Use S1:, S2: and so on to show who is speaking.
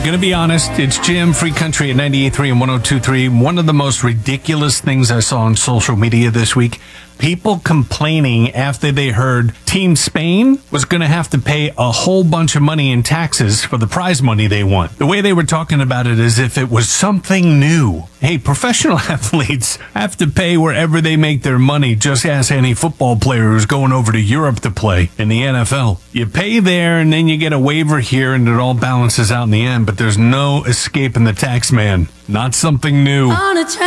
S1: Gonna be honest, it's Jim, Free Country at 98.3 and 102.3. One of the most ridiculous things I saw on social media this week, people complaining after they heard Team Spain was going to have to pay a whole bunch of money in taxes for the prize money they won. The way they were talking about it as if it was something new. Hey, professional athletes have to pay wherever they make their money. Just ask any football player who's going over to Europe to play in the NFL. You pay there and then you get a waiver here and it all balances out in the end, but there's no escaping the tax man. Not something new.